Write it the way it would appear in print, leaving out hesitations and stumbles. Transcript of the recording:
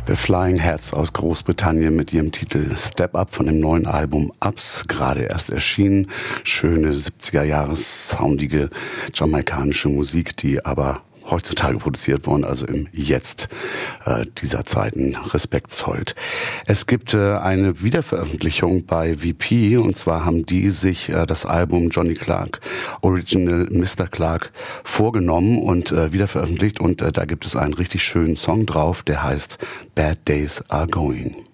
The Flying Hats aus Großbritannien mit ihrem Titel Step Up von dem neuen Album Ups, gerade erst erschienen. Schöne 70er-Jahres-soundige jamaikanische Musik, die aber heutzutage produziert worden, also im Jetzt dieser Zeiten Respekt zollt. Es gibt eine Wiederveröffentlichung bei VP, und zwar haben die sich das Album Johnny Clark, Original Mr. Clark, vorgenommen und wiederveröffentlicht, und da gibt es einen richtig schönen Song drauf, der heißt Bad Days Are Going.